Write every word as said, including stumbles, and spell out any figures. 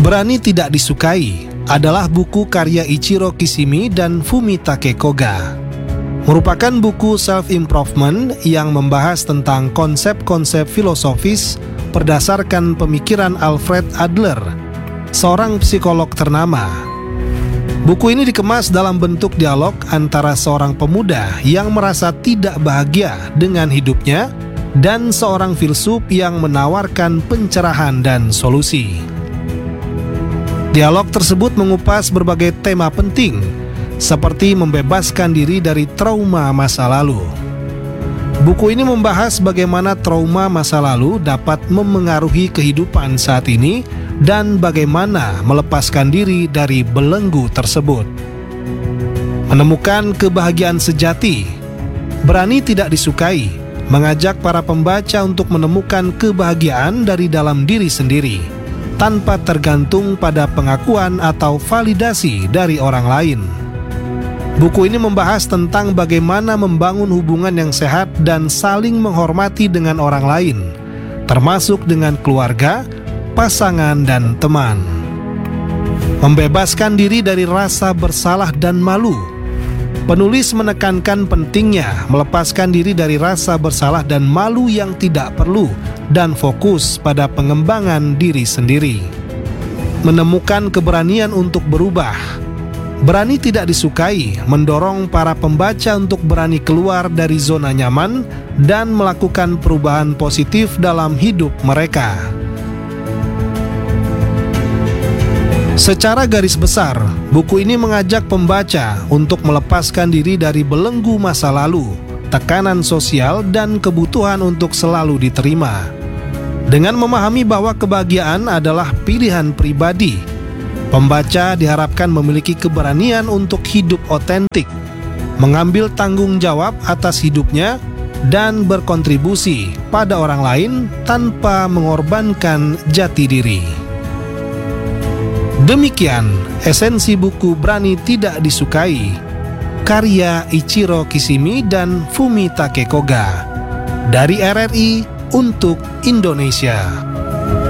Berani Tidak Disukai adalah buku karya Ichiro Kishimi dan Fumitake Koga. Merupakan buku self-improvement yang membahas tentang konsep-konsep filosofis berdasarkan pemikiran Alfred Adler, seorang psikolog ternama. Buku ini dikemas dalam bentuk dialog antara seorang pemuda yang merasa tidak bahagia dengan hidupnya dan seorang filsuf yang menawarkan pencerahan dan solusi. Dialog tersebut mengupas berbagai tema penting, seperti membebaskan diri dari trauma masa lalu. Buku ini membahas bagaimana trauma masa lalu dapat memengaruhi kehidupan saat ini dan bagaimana melepaskan diri dari belenggu tersebut. Menemukan kebahagiaan sejati. Berani Tidak Disukai mengajak para pembaca untuk menemukan kebahagiaan dari dalam diri sendiri, tanpa tergantung pada pengakuan atau validasi dari orang lain. Buku ini membahas tentang bagaimana membangun hubungan yang sehat dan saling menghormati dengan orang lain, termasuk dengan keluarga, pasangan, dan teman. Membebaskan diri dari rasa bersalah dan malu. Penulis menekankan pentingnya melepaskan diri dari rasa bersalah dan malu yang tidak perlu dan fokus pada pengembangan diri sendiri. Menemukan keberanian untuk berubah. Berani Tidak Disukai mendorong para pembaca untuk berani keluar dari zona nyaman dan melakukan perubahan positif dalam hidup mereka. Secara garis besar, buku ini mengajak pembaca untuk melepaskan diri dari belenggu masa lalu, tekanan sosial, dan kebutuhan untuk selalu diterima. Dengan memahami bahwa kebahagiaan adalah pilihan pribadi, pembaca diharapkan memiliki keberanian untuk hidup otentik, mengambil tanggung jawab atas hidupnya, dan berkontribusi pada orang lain tanpa mengorbankan jati diri. Demikian esensi buku Berani Tidak Disukai, karya Ichiro Kishimi dan Fumitake Koga, dari R R I untuk Indonesia.